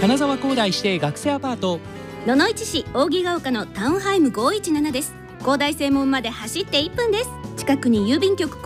金沢工大指定学生アパート、 野々市市扇ヶ丘のタウンハイム517です。工大正門まで走って1分です。近くに郵便局